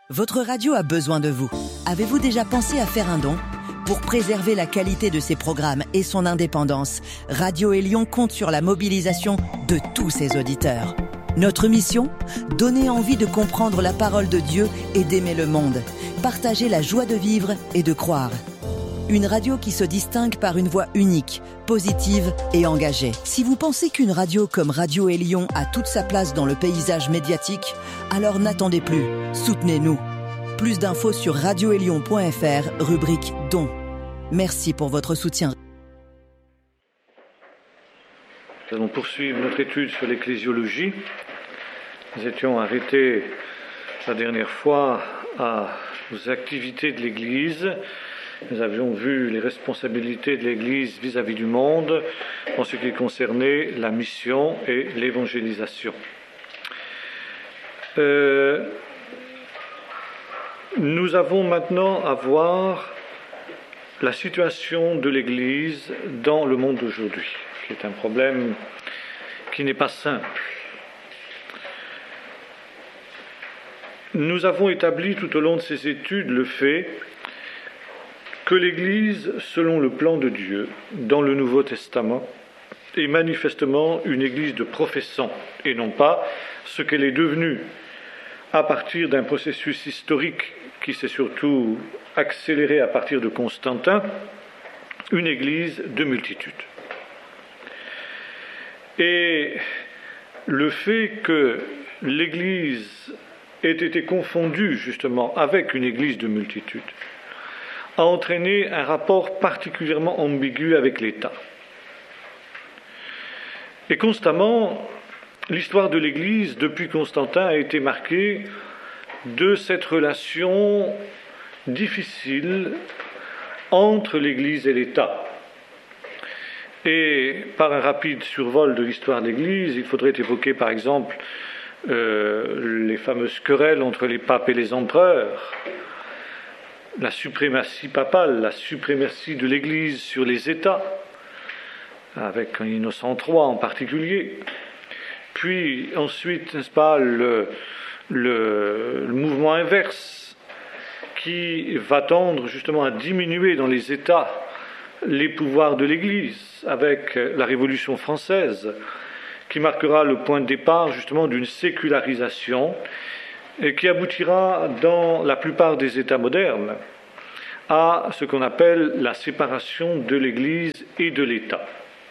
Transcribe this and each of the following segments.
Votre radio a besoin de vous. Avez-vous déjà pensé à faire un don ? Pour préserver la qualité de ses programmes et son indépendance, Radio Élion compte sur la mobilisation de tous ses auditeurs. Notre mission ? Donner envie de comprendre la parole de Dieu et d'aimer le monde. Partager la joie de vivre et de croire. Une radio qui se distingue par une voix unique, positive et engagée. Si vous pensez qu'une radio comme Radio Élion a toute sa place dans le paysage médiatique, alors n'attendez plus, soutenez-nous. Plus d'infos sur radioélion.fr, rubrique Dons. Merci pour votre soutien. Nous allons poursuivre notre étude sur l'ecclésiologie. Nous étions arrêtés la dernière fois aux activités de l'Église. Nous avions vu les responsabilités de l'Église vis-à-vis du monde en ce qui concernait la mission et l'évangélisation. Nous avons maintenant à voir la situation de l'Église dans le monde d'aujourd'hui, qui est un problème qui n'est pas simple. Nous avons établi tout au long de ces études le fait que l'Église, selon le plan de Dieu, dans le Nouveau Testament, est manifestement une Église de professants, et non pas ce qu'elle est devenue à partir d'un processus historique qui s'est surtout accéléré à partir de Constantin, une Église de multitude. Et le fait que l'Église ait été confondue justement avec une Église de multitude a entraîné un rapport particulièrement ambigu avec l'État. Et constamment, l'histoire de l'Église, depuis Constantin, a été marquée de cette relation difficile entre l'Église et l'État. Et par un rapide survol de l'histoire de l'Église, il faudrait évoquer par exemple les fameuses querelles entre les papes et les empereurs, la suprématie papale, la suprématie de l'Église sur les États, avec Innocent III en particulier. Puis ensuite, n'est-ce pas, le mouvement inverse qui va tendre justement à diminuer dans les États les pouvoirs de l'Église, avec la Révolution française, qui marquera le point de départ justement d'une sécularisation et qui aboutira dans la plupart des États modernes à ce qu'on appelle la séparation de l'Église et de l'État.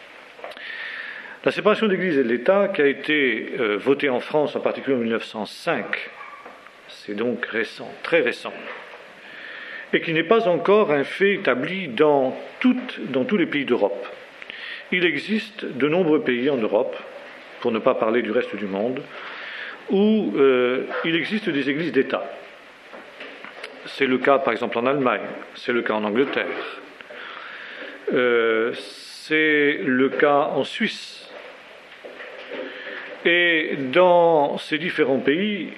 La séparation de l'Église et de l'État, qui a été votée en France en particulier en 1905, c'est donc récent, très récent, et qui n'est pas encore un fait établi dans tous les pays d'Europe. Il existe de nombreux pays en Europe, pour ne pas parler du reste du monde, où il existe des églises d'État. C'est le cas par exemple en Allemagne, c'est le cas en Angleterre, c'est le cas en Suisse. Et dans ces différents pays,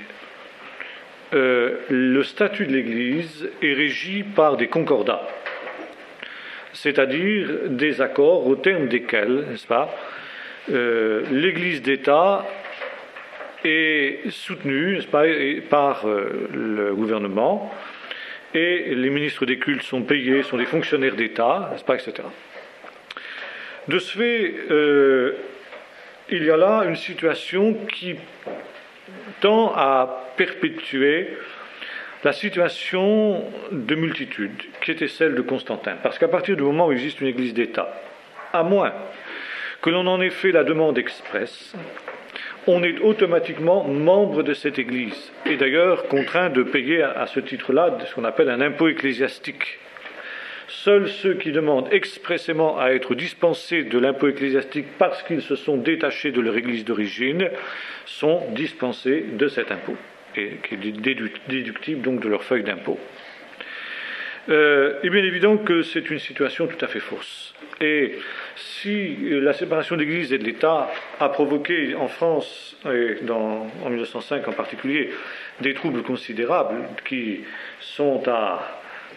le statut de l'Église est régi par des concordats, c'est-à-dire des accords au terme desquels, n'est-ce pas, l'Église d'État est soutenue, n'est-ce pas, par le gouvernement, et les ministres des cultes sont payés, sont des fonctionnaires d'État, n'est-ce pas, etc. De ce fait, il y a là une situation qui tend à perpétuer la situation de multitude qui était celle de Constantin. Parce qu'à partir du moment où il existe une église d'État, à moins que l'on en ait fait la demande expresse, on est automatiquement membre de cette église, et d'ailleurs contraint de payer à ce titre-là ce qu'on appelle un impôt ecclésiastique. Seuls ceux qui demandent expressément à être dispensés de l'impôt ecclésiastique parce qu'ils se sont détachés de leur église d'origine sont dispensés de cet impôt, et qui est déductible donc de leur feuille d'impôt. Il est bien évident que c'est une situation tout à fait fausse. Et si la séparation de l'Église et de l'État a provoqué en France, et en 1905 en particulier, des troubles considérables qui sont à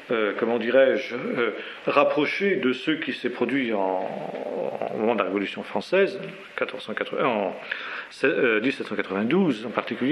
rapprocher de ceux qui s'est produit au moment de la Révolution française, 1792 en particulier, n'est-ce pas ?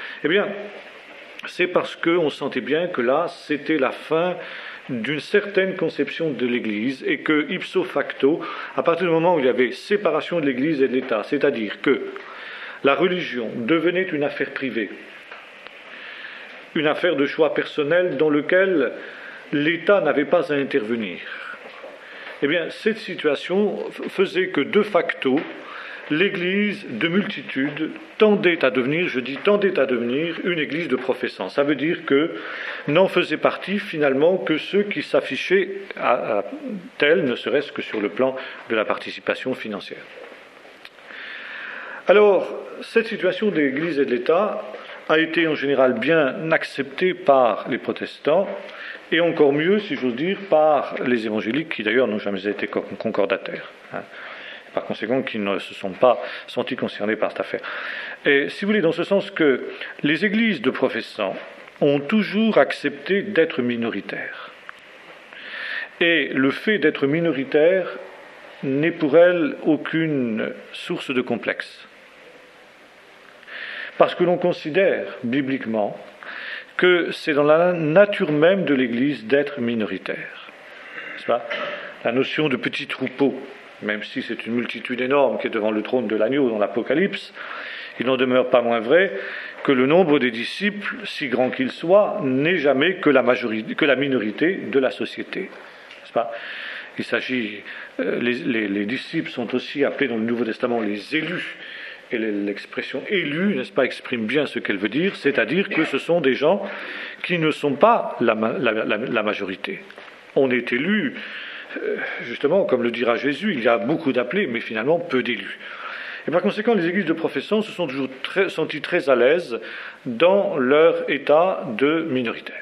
Eh bien, c'est parce qu'on sentait bien que là, c'était la fin d'une certaine conception de l'Église et que, ipso facto, à partir du moment où il y avait séparation de l'Église et de l'État, c'est-à-dire que la religion devenait une affaire privée, une affaire de choix personnel dans lequel l'État n'avait pas à intervenir, eh bien, cette situation faisait que, de facto, l'Église de multitude tendait à devenir une Église de professants. Ça veut dire que n'en faisaient partie finalement que ceux qui s'affichaient à tels, ne serait-ce que sur le plan de la participation financière. Alors, cette situation de l'Église et de l'État a été en général bien acceptée par les protestants, et encore mieux, si j'ose dire, par les évangéliques, qui d'ailleurs n'ont jamais été concordataires. Par conséquent, qui ne se sont pas sentis concernés par cette affaire. Et si vous voulez, dans ce sens que les églises de professants ont toujours accepté d'être minoritaires. Et le fait d'être minoritaire n'est pour elles aucune source de complexe. Parce que l'on considère, bibliquement, que c'est dans la nature même de l'Église d'être minoritaire. N'est-ce pas ? La notion de petit troupeau, même si c'est une multitude énorme qui est devant le trône de l'agneau dans l'Apocalypse, il n'en demeure pas moins vrai que le nombre des disciples, si grand qu'il soit, n'est jamais que la minorité de la société. N'est-ce pas ? Il s'agit, les disciples sont aussi appelés dans le Nouveau Testament les élus, et l'expression élu, n'est-ce pas, exprime bien ce qu'elle veut dire, c'est-à-dire que ce sont des gens qui ne sont pas la majorité. On est élu, justement, comme le dira Jésus, il y a beaucoup d'appelés, mais finalement peu d'élus. Et par conséquent, les églises de professants se sont toujours senties très à l'aise dans leur état de minoritaire,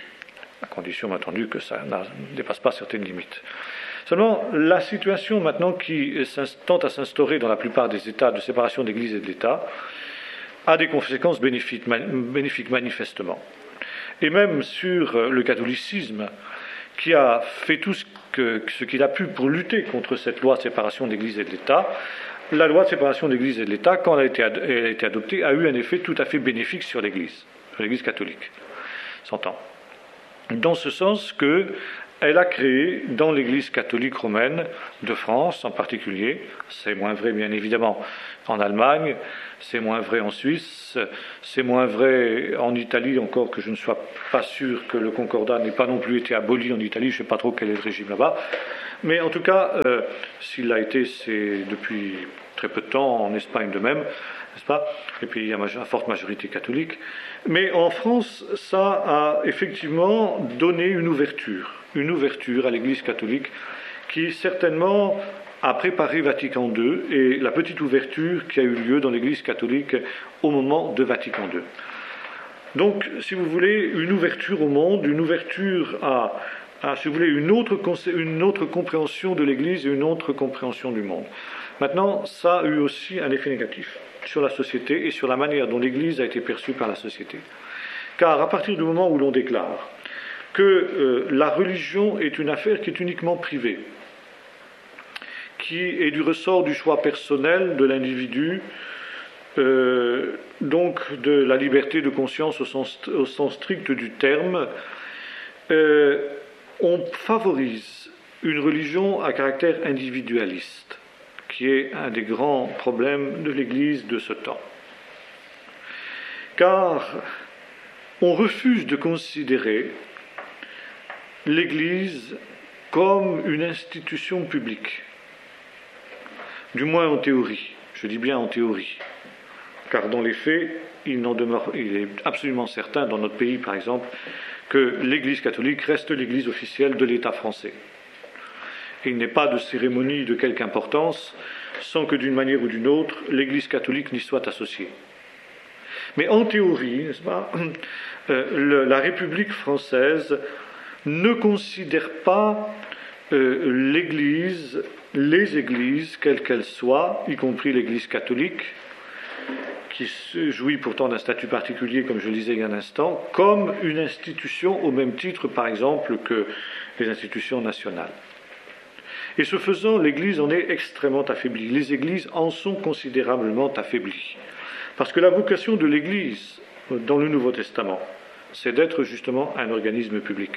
à condition, entendu, que ça ne dépasse pas certaines limites. Seulement, la situation maintenant qui tente à s'instaurer dans la plupart des États de séparation de l'Église et de l'État a des conséquences bénéfiques manifestement. Et même sur le catholicisme, qui a fait tout ce qu'il a pu pour lutter contre cette loi de séparation de l'Église et de l'État, la loi de séparation de l'Église et de l'État, quand elle a été adoptée, a eu un effet tout à fait bénéfique sur l'Église catholique. S'entend. Dans ce sens que elle a créé dans l'Église catholique romaine de France en particulier, c'est moins vrai bien évidemment en Allemagne, c'est moins vrai en Suisse, c'est moins vrai en Italie, encore que je ne sois pas sûr que le concordat n'ait pas non plus été aboli en Italie, je ne sais pas trop quel est le régime là-bas, mais en tout cas, s'il l'a été, c'est depuis très peu de temps, en Espagne de même, n'est-ce pas ? Et puis il y a une forte majorité catholique. Mais en France, ça a effectivement donné une ouverture à l'Église catholique qui certainement a préparé Vatican II et la petite ouverture qui a eu lieu dans l'Église catholique au moment de Vatican II. Donc, si vous voulez, une ouverture au monde, une ouverture à si vous voulez, une autre compréhension de l'Église et une autre compréhension du monde. Maintenant, ça a eu aussi un effet négatif sur la société et sur la manière dont l'Église a été perçue par la société. Car à partir du moment où l'on déclare que la religion est une affaire qui est uniquement privée, qui est du ressort du choix personnel de l'individu, donc de la liberté de conscience au sens strict du terme, on favorise une religion à caractère individualiste, qui est un des grands problèmes de l'Église de ce temps. Car on refuse de considérer l'Église comme une institution publique, du moins en théorie. Je dis bien en théorie, car dans les faits, il est absolument certain, dans notre pays par exemple, que l'Église catholique reste l'Église officielle de l'État français. Et il n'est pas de cérémonie de quelque importance sans que d'une manière ou d'une autre, l'Église catholique n'y soit associée. Mais en théorie, n'est-ce pas, la République française ne considère pas l'Église, les Églises, quelles qu'elles soient, y compris l'Église catholique, qui jouit pourtant d'un statut particulier, comme je le disais il y a un instant, comme une institution au même titre, par exemple, que les institutions nationales. Et ce faisant, l'Église en est extrêmement affaiblie. Les Églises en sont considérablement affaiblies. Parce que la vocation de l'Église, dans le Nouveau Testament, c'est d'être justement un organisme public.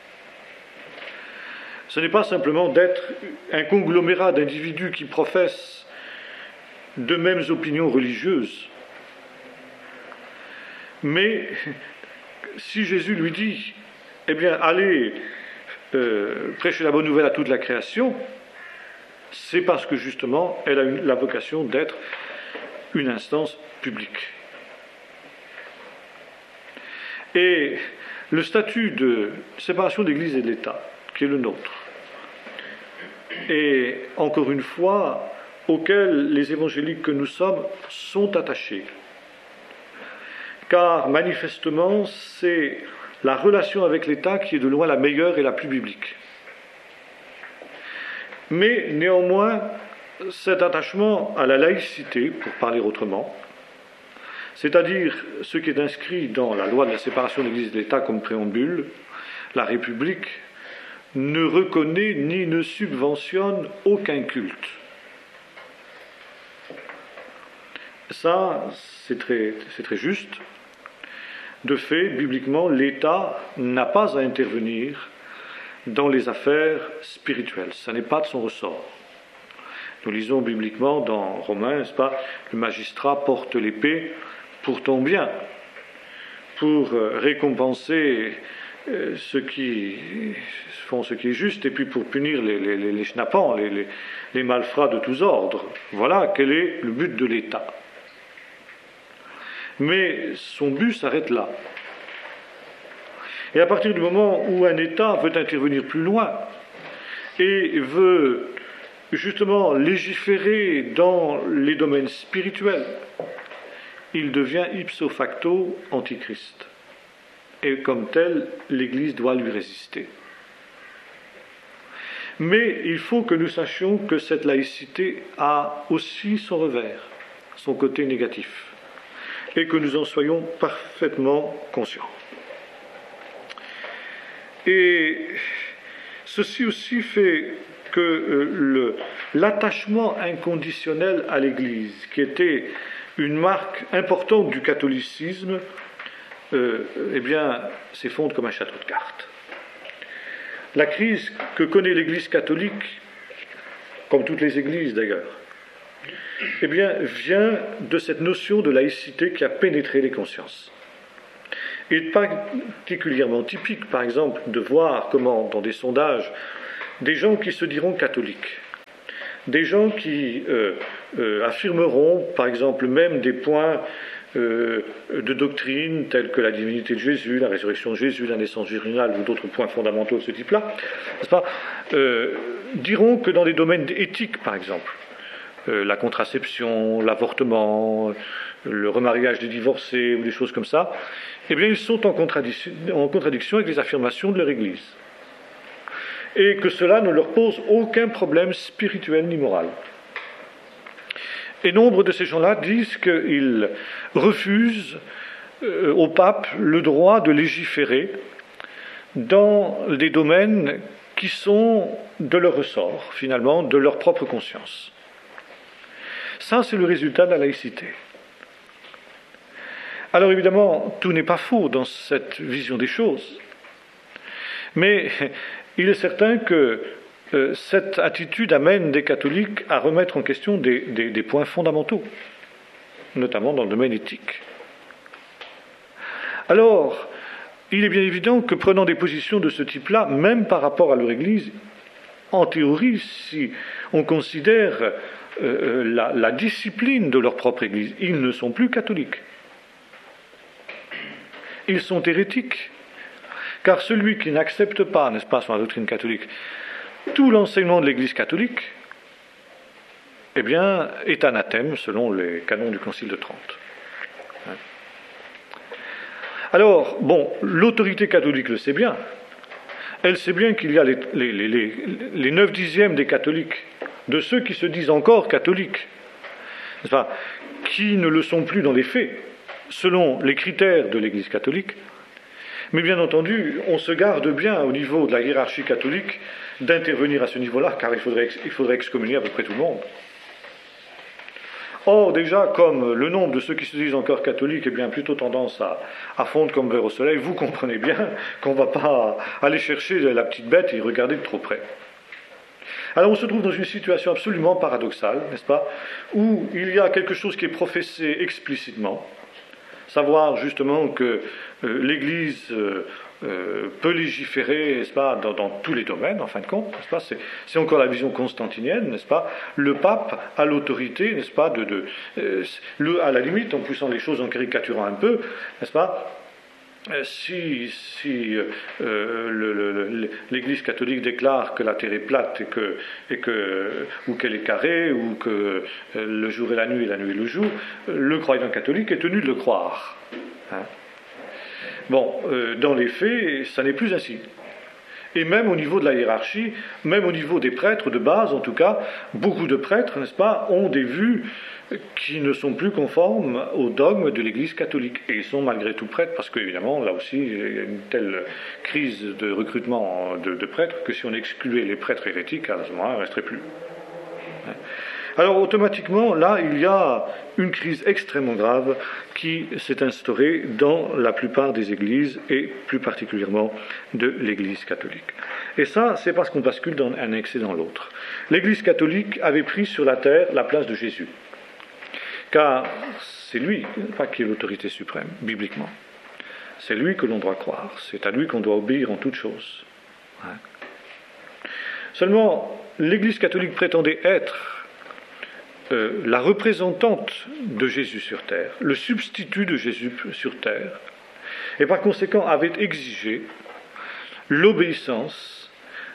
Ce n'est pas simplement d'être un conglomérat d'individus qui professent de mêmes opinions religieuses, mais si Jésus lui dit, eh bien, allez prêcher la bonne nouvelle à toute la création, c'est parce que justement, elle a la vocation d'être une instance publique. Et le statut de séparation de l'Église et de l'État, qui est le nôtre, et encore une fois, auquel les évangéliques que nous sommes sont attachés. Car manifestement, c'est la relation avec l'État qui est de loin la meilleure et la plus biblique. Mais néanmoins, cet attachement à la laïcité, pour parler autrement, c'est-à-dire ce qui est inscrit dans la loi de la séparation de l'Église et de l'État comme préambule, la République ne reconnaît ni ne subventionne aucun culte. Ça, c'est très juste. De fait, bibliquement, l'État n'a pas à intervenir dans les affaires spirituelles. Ça n'est pas de son ressort. Nous lisons bibliquement dans Romains, n'est-ce pas, le magistrat porte l'épée pour ton bien, pour récompenser ceux qui font ce qui est juste, et puis pour punir les schnappants, les malfrats de tous ordres. Voilà quel est le but de l'État. Mais son but s'arrête là. Et à partir du moment où un État veut intervenir plus loin et veut justement légiférer dans les domaines spirituels, il devient ipso facto antichrist. Et comme tel, l'Église doit lui résister. Mais il faut que nous sachions que cette laïcité a aussi son revers, son côté négatif, et que nous en soyons parfaitement conscients. Et ceci aussi fait que l'attachement inconditionnel à l'Église, qui était une marque importante du catholicisme, eh bien, s'effondre comme un château de cartes. La crise que connaît l'Église catholique, comme toutes les églises d'ailleurs, eh bien, vient de cette notion de laïcité qui a pénétré les consciences. Il est particulièrement typique, par exemple, de voir comment, dans des sondages, des gens qui se diront catholiques, des gens qui affirmeront, par exemple, même des points de doctrine tels que la divinité de Jésus, la résurrection de Jésus, la naissance virginale ou d'autres points fondamentaux de ce type-là, n'est-ce pas, diront que dans des domaines éthiques, par exemple, la contraception, l'avortement, le remariage des divorcés ou des choses comme ça, eh bien ils sont en contradiction avec les affirmations de leur Église. Et que cela ne leur pose aucun problème spirituel ni moral. Et nombre de ces gens-là disent qu'ils refusent au pape le droit de légiférer dans des domaines qui sont de leur ressort, finalement, de leur propre conscience. Ça, c'est le résultat de la laïcité. Alors évidemment, tout n'est pas faux dans cette vision des choses. Mais il est certain que cette attitude amène des catholiques à remettre en question des points fondamentaux, notamment dans le domaine éthique. Alors, il est bien évident que prenant des positions de ce type-là, même par rapport à leur Église, en théorie, si on considère la discipline de leur propre Église, ils ne sont plus catholiques. Ils sont hérétiques. Car celui qui n'accepte pas, n'est-ce pas, sur la doctrine catholique, tout l'enseignement de l'Église catholique, eh bien, est anathème selon les canons du Concile de Trente. Alors, bon, l'autorité catholique le sait bien. Elle sait bien qu'il y a les 9 dixièmes des catholiques, de ceux qui se disent encore catholiques, n'est-ce pas, qui ne le sont plus dans les faits, selon les critères de l'Église catholique. Mais bien entendu, on se garde bien au niveau de la hiérarchie catholique d'intervenir à ce niveau-là, car il faudrait excommunier à peu près tout le monde. Or, déjà, comme le nombre de ceux qui se disent encore catholiques est bien plutôt tendance à fondre comme verre au soleil, vous comprenez bien qu'on ne va pas aller chercher la petite bête et y regarder de trop près. Alors on se trouve dans une situation absolument paradoxale, n'est-ce pas, où il y a quelque chose qui est professé explicitement, savoir justement que l'Église peut légiférer, n'est-ce pas, dans tous les domaines, en fin de compte, n'est-ce pas, c'est encore la vision constantinienne, n'est-ce pas, le pape a l'autorité, n'est-ce pas, à la limite, en poussant les choses, en caricaturant un peu, n'est-ce pas, si l'Église catholique déclare que la Terre est plate ou qu'elle est carrée, ou que le jour est la nuit et la nuit est le jour, le croyant catholique est tenu de le croire. Hein. Bon, dans les faits, ça n'est plus ainsi. Et même au niveau de la hiérarchie, même au niveau des prêtres de base, en tout cas, beaucoup de prêtres, n'est-ce pas, ont des vues qui ne sont plus conformes au dogme de l'Église catholique. Et ils sont malgré tout prêtres, parce qu'évidemment, là aussi, il y a une telle crise de recrutement de prêtres que si on excluait les prêtres hérétiques, à ce moment-là, il ne resterait plus. Alors automatiquement, là, il y a une crise extrêmement grave qui s'est instaurée dans la plupart des églises, et plus particulièrement de l'Église catholique. Et ça, c'est parce qu'on bascule d'un excès dans l'autre. L'Église catholique avait pris sur la terre la place de Jésus, car c'est lui qui est l'autorité suprême, bibliquement. C'est lui que l'on doit croire, c'est à lui qu'on doit obéir en toutes choses. Hein. Seulement, l'Église catholique prétendait être la représentante de Jésus sur terre, le substitut de Jésus sur terre, et par conséquent avait exigé l'obéissance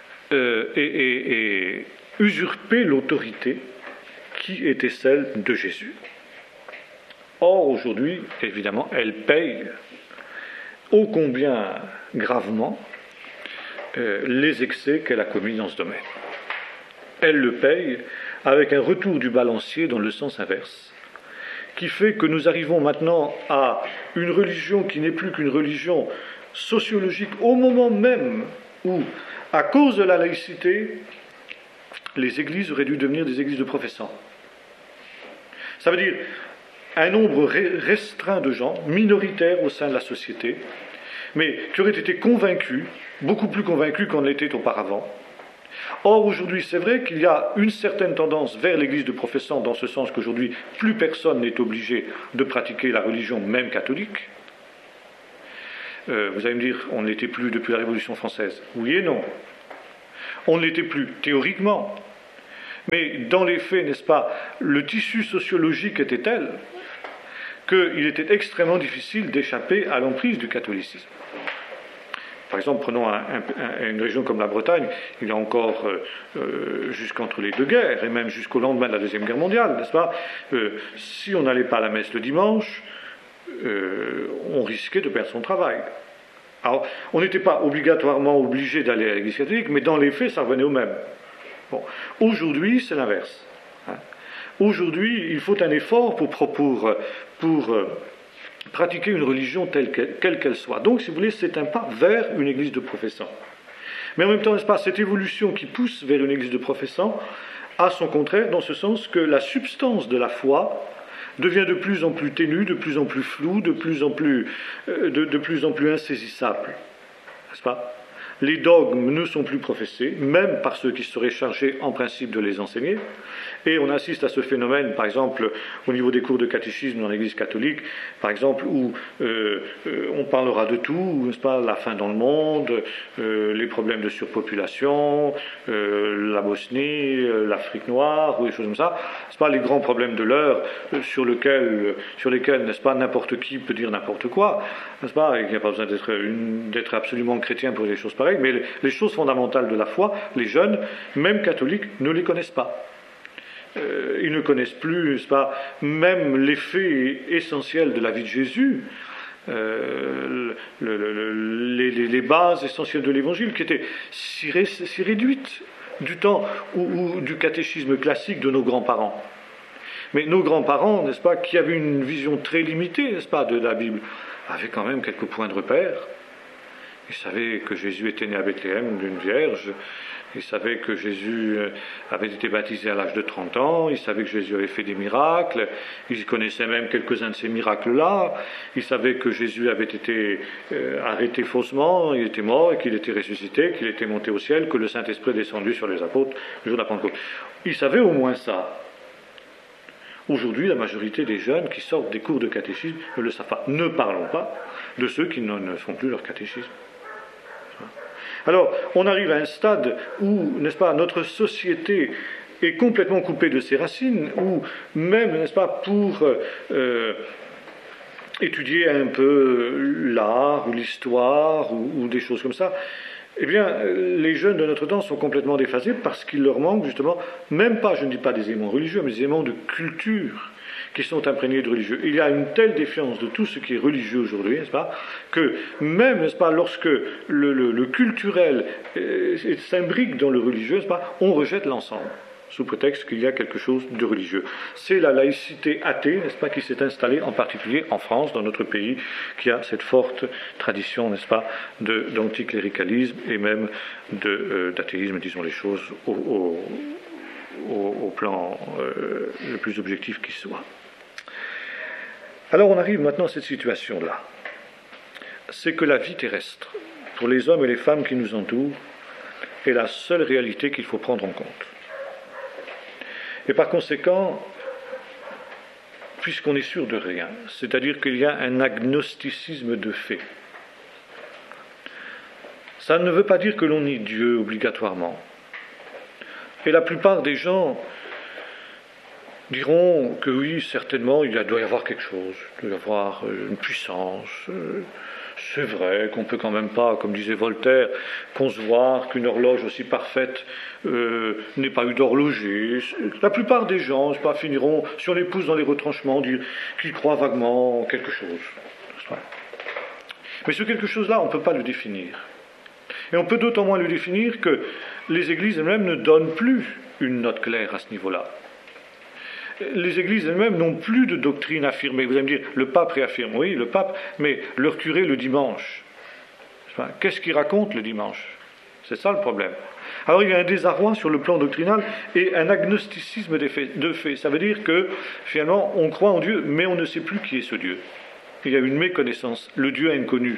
et usurpé l'autorité qui était celle de Jésus. Or, aujourd'hui, évidemment, elle paye ô combien gravement les excès qu'elle a commis dans ce domaine. Elle le paye avec un retour du balancier dans le sens inverse, qui fait que nous arrivons maintenant à une religion qui n'est plus qu'une religion sociologique au moment même où, à cause de la laïcité, les églises auraient dû devenir des églises de professants. Ça veut dire un nombre restreint de gens, minoritaires au sein de la société, mais qui auraient été convaincus, beaucoup plus convaincus qu'en l'était auparavant. Or, aujourd'hui, c'est vrai qu'il y a une certaine tendance vers l'église de professants, dans ce sens qu'aujourd'hui, plus personne n'est obligé de pratiquer la religion, même catholique. Vous allez me dire, on ne l'était plus depuis la Révolution française. Oui et non. On ne l'était plus théoriquement. Mais dans les faits, n'est-ce pas, le tissu sociologique était tel qu'il était extrêmement difficile d'échapper à l'emprise du catholicisme. Par exemple, prenons une région comme la Bretagne, il y a encore jusqu'entre les deux guerres, et même jusqu'au lendemain de la Deuxième Guerre mondiale, n'est-ce pas, si on n'allait pas à la messe le dimanche, on risquait de perdre son travail. Alors, on n'était pas obligatoirement obligé d'aller à l'église catholique, mais dans les faits, ça revenait au même. Bon. Aujourd'hui, c'est l'inverse. Hein. Aujourd'hui, il faut un effort pour pratiquer une religion quelle qu'elle soit. Donc, si vous voulez, c'est un pas vers une église de professants. Mais en même temps, n'est-ce pas, cette évolution qui pousse vers une église de professants a son contraire, dans ce sens que la substance de la foi devient de plus en plus ténue, de plus en plus floue, de plus en plus insaisissable. N'est-ce pas ? Les dogmes ne sont plus professés, même par ceux qui seraient chargés en principe de les enseigner. Et on assiste à ce phénomène, par exemple, au niveau des cours de catéchisme dans l'Église catholique, par exemple, où on parlera de tout, n'est-ce pas, la faim dans le monde, les problèmes de surpopulation, la Bosnie, l'Afrique noire, ou des choses comme ça. C'est pas les grands problèmes de l'heure sur lesquels, n'est-ce pas, n'importe qui peut dire n'importe quoi, n'est-ce pas, il n'y a pas besoin d'être absolument chrétien pour des choses pareilles, mais les choses fondamentales de la foi, les jeunes, même catholiques, ne les connaissent pas. Ils ne connaissent plus, n'est-ce pas, même les faits essentiels de la vie de Jésus, les bases essentielles de l'Évangile, qui étaient si réduites du temps ou du catéchisme classique de nos grands-parents. Mais nos grands-parents, n'est-ce pas, qui avaient une vision très limitée, n'est-ce pas, de la Bible, avaient quand même quelques points de repère. Ils savaient que Jésus était né à Bethléem d'une vierge, Il savait que Jésus avait été baptisé à l'âge de 30 ans, il savait que Jésus avait fait des miracles, il connaissait même quelques-uns de ces miracles-là, il savait que Jésus avait été arrêté faussement, il était mort et qu'il était ressuscité, qu'il était monté au ciel, que le Saint-Esprit est descendu sur les apôtres le jour de la Pentecôte. Il savait au moins ça. Aujourd'hui, la majorité des jeunes qui sortent des cours de catéchisme ne le savent pas. Ne parlons pas de ceux qui ne font plus leur catéchisme. Alors, on arrive à un stade où, n'est-ce pas, notre société est complètement coupée de ses racines, où même, n'est-ce pas, pour étudier un peu l'art ou l'histoire ou des choses comme ça, eh bien, les jeunes de notre temps sont complètement déphasés parce qu'il leur manque justement, même pas, je ne dis pas des éléments religieux, mais des éléments de culture qui sont imprégnés de religieux. Il y a une telle défiance de tout ce qui est religieux aujourd'hui, n'est-ce pas, que même, n'est-ce pas, lorsque le culturel s'imbrique dans le religieux, n'est-ce pas, on rejette l'ensemble, sous prétexte qu'il y a quelque chose de religieux. C'est la laïcité athée, n'est-ce pas, qui s'est installée, en particulier en France, dans notre pays, qui a cette forte tradition, n'est-ce pas, d'anticléricalisme et même d'athéisme, disons les choses, au plan le plus objectif qui soit. Alors on arrive maintenant à cette situation-là. C'est que la vie terrestre, pour les hommes et les femmes qui nous entourent, est la seule réalité qu'il faut prendre en compte. Et par conséquent, puisqu'on est sûr de rien, c'est-à-dire qu'il y a un agnosticisme de fait, ça ne veut pas dire que l'on nie Dieu obligatoirement. Et la plupart des gens diront que oui, certainement, doit y avoir quelque chose, il doit y avoir une puissance. C'est vrai qu'on ne peut quand même pas, comme disait Voltaire, concevoir qu'une horloge aussi parfaite n'ait pas eu d'horloger. La plupart des gens, finiront, si on les pousse dans les retranchements, dire qu'ils croient vaguement en quelque chose. Mais ce quelque chose-là, on ne peut pas le définir. Et on peut d'autant moins le définir que les églises elles-mêmes ne donnent plus une note claire à ce niveau-là. Les églises elles-mêmes n'ont plus de doctrine affirmée. Vous allez me dire, le pape réaffirme. Oui, le pape, mais leur curé le dimanche. Qu'est-ce qu'il raconte le dimanche? C'est ça le problème. Alors il y a un désarroi sur le plan doctrinal et un agnosticisme de fait. Ça veut dire que finalement on croit en Dieu, mais on ne sait plus qui est ce Dieu. Il y a une méconnaissance, le Dieu inconnu.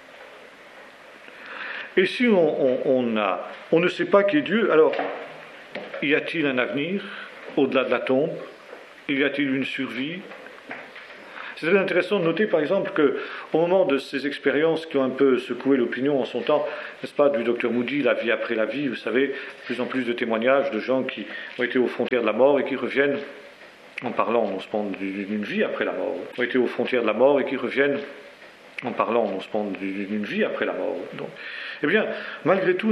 Et si on ne sait pas qui est Dieu, alors y a-t-il un avenir au-delà de la tombe? Y a-t-il une survie? C'est très intéressant de noter, par exemple, qu'au moment de ces expériences qui ont un peu secoué l'opinion en son temps, n'est-ce pas, du docteur Moody, la vie après la vie, vous savez, de plus en plus de témoignages de gens qui ont été aux frontières de la mort et qui reviennent en parlant, on se pense, d'une vie après la mort, ont été aux frontières de la mort et qui reviennent en parlant, on se pense, d'une vie après la mort. Donc, eh bien, malgré tout,